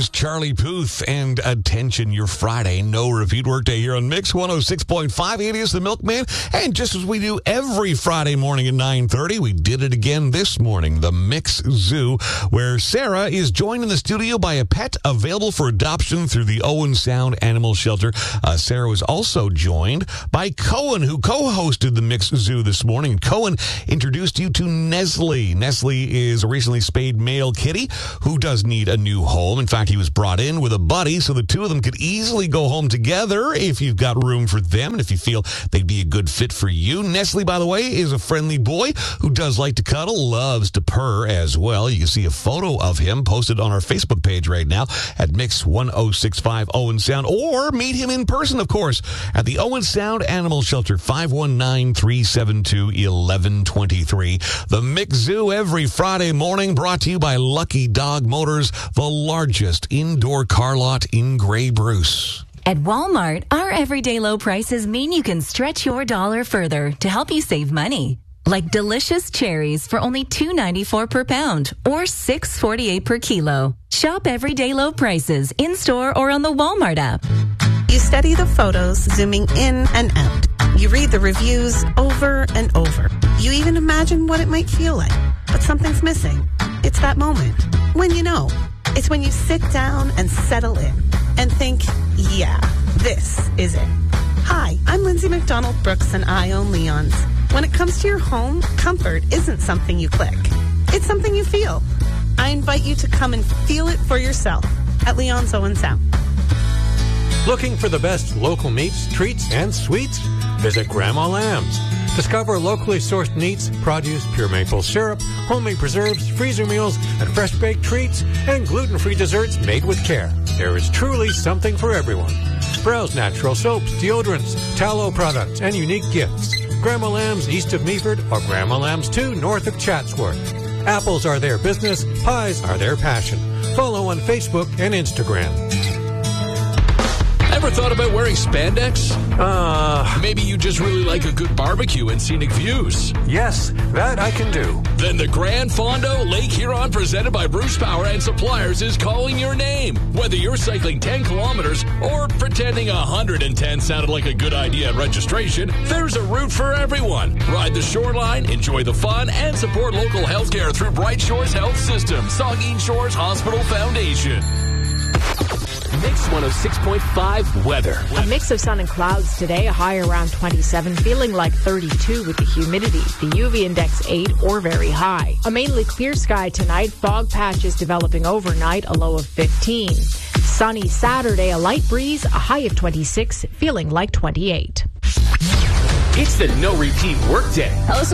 is Charlie Puth, and attention, your Friday no repeat workday here on Mix 106.5. It is the Milkman, and just as we do every Friday morning at 9:30, we did it again this morning, the Mix Zoo, where Sarah is joined in the studio by a pet available for adoption through the Owen Sound Animal Shelter. Sarah was also joined by Cohen, who co-hosted the Mix Zoo this morning. Cohen introduced you to Nestle. Nestle is a recently spayed male kitty who does need a new home. In fact, he was brought in with a buddy so the two of them could easily go home together if you've got room for them and if you feel they'd be a good fit for you. Nestle, by the way, is a friendly boy who does like to cuddle, loves to purr as well. You can see a photo of him posted on our Facebook page right now at Mix 1065 Owen Sound, or meet him in person, of course, at the Owen Sound Animal Shelter, 519-372-1123. The Mix Zoo every Friday morning, brought to you by Lucky Dog Motors, the largest indoor car lot in Grey Bruce. At Walmart, our everyday low prices mean you can stretch your dollar further to help you save money. Like delicious cherries for only $2.94 per pound or $6.48 per kilo. Shop everyday low prices in-store or on the Walmart app. You study the photos, zooming in and out. You read the reviews over and over. You even imagine what it might feel like. But something's missing. It's that moment. When you know. It's when you sit down and settle in and think, yeah, this is it. Hi, I'm Lindsay McDonald Brooks and I own Leon's. When it comes to your home, comfort isn't something you click. It's something you feel. I invite you to come and feel it for yourself at Leon's Owen Sound. Looking for the best local meats, treats, and sweets? Visit Grandma Lamb's. Discover locally sourced meats, produce, pure maple syrup, homemade preserves, freezer meals, and fresh baked treats, and gluten-free desserts made with care. There is truly something for everyone. Browse natural soaps, deodorants, tallow products, and unique gifts. Grandma Lamb's east of Meaford or Grandma Lamb's 2 north of Chatsworth. Apples are their business, pies are their passion. Follow on Facebook and Instagram. Ever thought about wearing spandex? Maybe you just really like a good barbecue and scenic views. Yes, that I can do. Then the Grand Fondo Lake Huron, presented by Bruce Power and Suppliers, is calling your name. Whether you're cycling 10 kilometers or pretending 110 sounded like a good idea at registration, there's a route for everyone. Ride the shoreline, enjoy the fun, and support local healthcare through Bright Shores Health System, Saugeen Shores Hospital Foundation. Mix 106.5 weather. A mix of sun and clouds today, a high around 27, feeling like 32 with the humidity. The UV index 8 or very high. A mainly clear sky tonight, fog patches developing overnight, a low of 15. Sunny Saturday, a light breeze, a high of 26, feeling like 28. It's the no repeat workday.